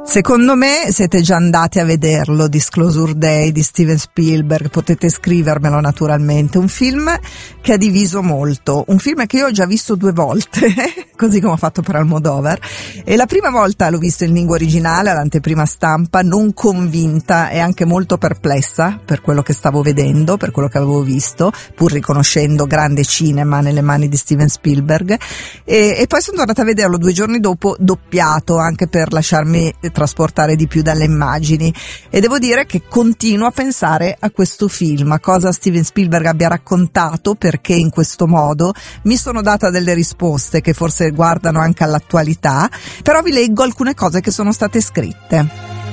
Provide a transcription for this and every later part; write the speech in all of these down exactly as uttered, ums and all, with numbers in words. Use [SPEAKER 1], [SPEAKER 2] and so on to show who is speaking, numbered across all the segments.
[SPEAKER 1] Secondo me siete già andati a vederlo, Disclosure Day di Steven Spielberg, potete scrivermelo naturalmente. Un film che ha diviso molto, un film che io ho già visto due volte, così come ho fatto per Almodovar, e la prima volta l'ho visto in lingua originale, all'anteprima stampa, non convinta e anche molto perplessa per quello che stavo vedendo, per quello che avevo visto, pur riconoscendo grande cinema nelle mani di Steven Spielberg, e, e poi sono tornata a vederlo due giorni dopo doppiato, anche per lasciarmi trasportare di più dalle immagini, e devo dire che continuo a pensare a questo film, a cosa Steven Spielberg abbia raccontato, perché in questo modo mi sono data delle risposte che forse guardano anche all'attualità, però vi leggo alcune cose che sono state scritte.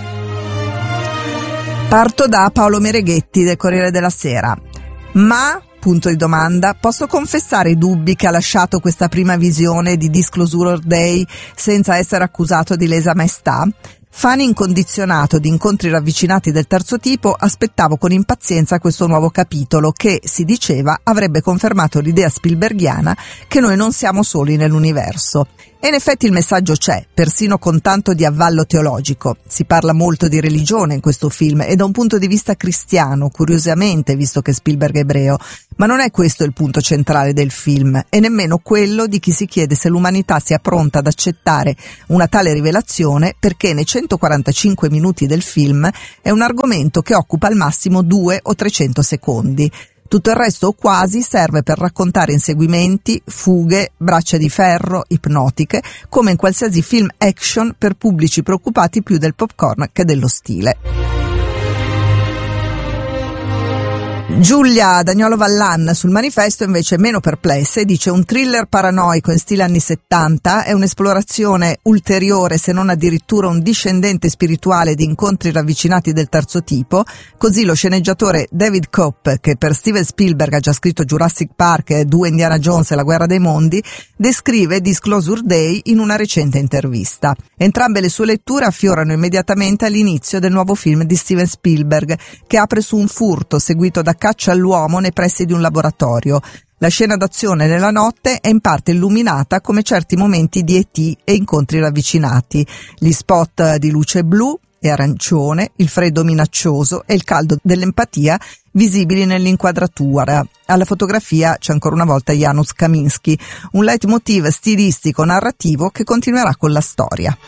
[SPEAKER 1] Parto da Paolo Mereghetti del Corriere della Sera. Ma punto di domanda, posso confessare i dubbi che ha lasciato questa prima visione di Disclosure Day senza essere accusato di lesa maestà? Fan incondizionato di incontri ravvicinati del terzo tipo, aspettavo con impazienza questo nuovo capitolo che, si diceva, avrebbe confermato l'idea spielberghiana che noi non siamo soli nell'universo. E in effetti il messaggio c'è, persino con tanto di avvallo teologico. Si parla molto di religione in questo film e da un punto di vista cristiano, curiosamente, visto che Spielberg è ebreo, ma non è questo il punto centrale del film, e nemmeno quello di chi si chiede se l'umanità sia pronta ad accettare una tale rivelazione, perché nei centoquarantacinque minuti del film è un argomento che occupa al massimo due o trecento secondi. Tutto il resto o quasi serve per raccontare inseguimenti, fughe, braccia di ferro, ipnotiche, come in qualsiasi film action per pubblici preoccupati più del popcorn che dello stile. Giulia Dagnolo Vallan sul Manifesto invece è meno perplessa e dice: un thriller paranoico in stile anni settanta, è un'esplorazione ulteriore, se non addirittura un discendente spirituale di incontri ravvicinati del terzo tipo. Così lo sceneggiatore David Koepp, che per Steven Spielberg ha già scritto Jurassic Park, due Indiana Jones e La guerra dei mondi, descrive Disclosure Day in una recente intervista. Entrambe le sue letture affiorano immediatamente all'inizio del nuovo film di Steven Spielberg, che apre su un furto seguito da caccia all'uomo nei pressi di un laboratorio. La scena d'azione nella notte è in parte illuminata come certi momenti di E T e incontri ravvicinati. Gli spot di luce blu e arancione, il freddo minaccioso e il caldo dell'empatia visibili nell'inquadratura. Alla fotografia c'è ancora una volta Janusz Kaminski, un leitmotiv stilistico narrativo che continuerà con la storia.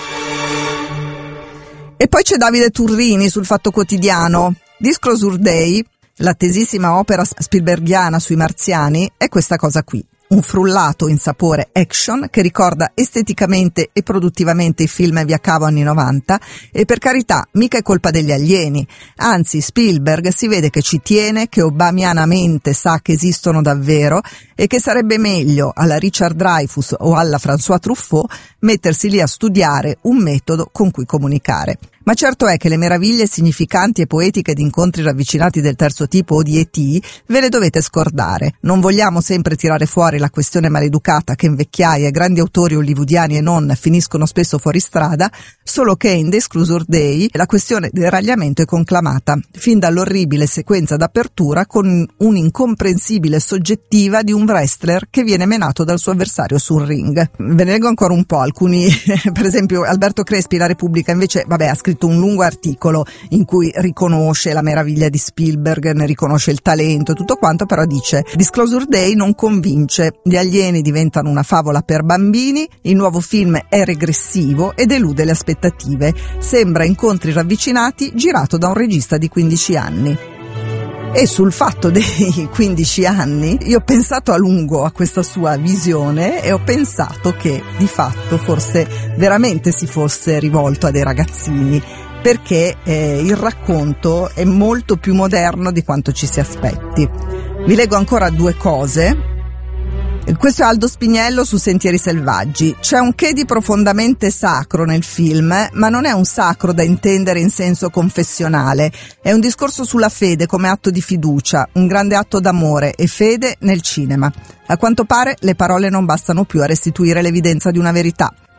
[SPEAKER 1] E poi c'è Davide Turrini sul Fatto Quotidiano. Disclosure Day, l'attesissima opera spielberghiana sui marziani, è questa cosa qui. Un frullato in sapore action che ricorda esteticamente e produttivamente i film via cavo anni novanta, e per carità mica è colpa degli alieni, anzi Spielberg si vede che ci tiene, che obamianamente sa che esistono davvero e che sarebbe meglio alla Richard Dreyfuss o alla François Truffaut mettersi lì a studiare un metodo con cui comunicare. Ma certo è che le meraviglie significanti e poetiche di incontri ravvicinati del terzo tipo o di E T ve le dovete scordare. Non vogliamo sempre tirare fuori la questione maleducata che in vecchiaia e grandi autori hollywoodiani e non finiscono spesso fuori strada, solo che in Disclosure Day la questione del ragliamento è conclamata, fin dall'orribile sequenza d'apertura con un'incomprensibile soggettiva di un wrestler che viene menato dal suo avversario sul ring. Ve ne leggo ancora un po', alcuni, per esempio Alberto Crespi, La Repubblica, invece, vabbè, ha scritto un lungo articolo in cui riconosce la meraviglia di Spielberg, ne riconosce il talento e tutto quanto, però dice: Disclosure Day non convince, gli alieni diventano una favola per bambini, il nuovo film è regressivo ed elude le aspettative, sembra incontri ravvicinati girato da un regista di quindici anni. E sul fatto dei quindici anni io ho pensato a lungo a questa sua visione e ho pensato che di fatto forse veramente si fosse rivolto a dei ragazzini, perché eh, il racconto è molto più moderno di quanto ci si aspetti. Vi leggo ancora due cose. Questo è Aldo Spinello su Sentieri Selvaggi. C'è un che di profondamente sacro nel film, ma non è un sacro da intendere in senso confessionale. È un discorso sulla fede come atto di fiducia, un grande atto d'amore e fede nel cinema. A quanto pare le parole non bastano più a restituire l'evidenza di una verità.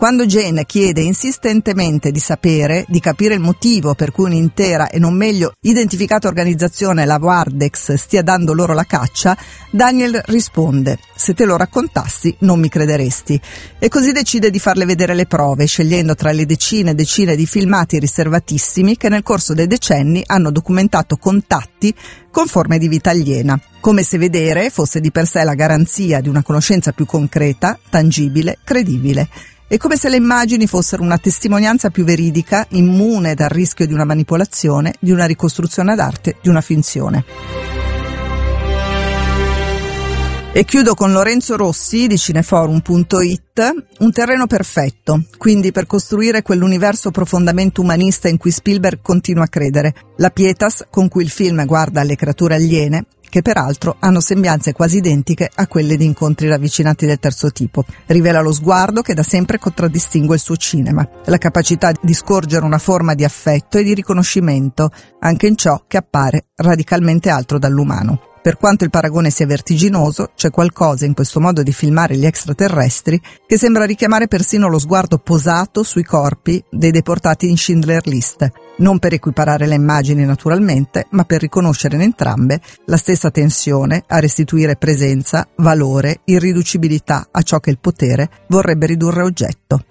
[SPEAKER 1] Quando Jane chiede insistentemente di sapere, di capire il motivo per cui un'intera e non meglio identificata organizzazione, la Wardex, stia dando loro la caccia, Daniel risponde: se te lo raccontassi non mi crederesti. E così decide di farle vedere le prove, scegliendo tra le decine e decine di filmati riservatissimi che nel corso dei decenni hanno documentato contatti con forme di vita aliena, come se vedere fosse di per sé la garanzia di una conoscenza più concreta, tangibile, credibile. È come se le immagini fossero una testimonianza più veridica, immune dal rischio di una manipolazione, di una ricostruzione d'arte, di una finzione. E chiudo con Lorenzo Rossi di cineforum punto it, un terreno perfetto, quindi per costruire quell'universo profondamente umanista in cui Spielberg continua a credere, la pietas con cui il film guarda alle creature aliene, che peraltro hanno sembianze quasi identiche a quelle di incontri ravvicinati del terzo tipo. Rivela lo sguardo che da sempre contraddistingue il suo cinema, la capacità di scorgere una forma di affetto e di riconoscimento, anche in ciò che appare radicalmente altro dall'umano. Per quanto il paragone sia vertiginoso, c'è qualcosa in questo modo di filmare gli extraterrestri che sembra richiamare persino lo sguardo posato sui corpi dei deportati in Schindler List, non per equiparare le immagini naturalmente, ma per riconoscere in entrambe la stessa tensione a restituire presenza, valore, irriducibilità a ciò che il potere vorrebbe ridurre oggetto.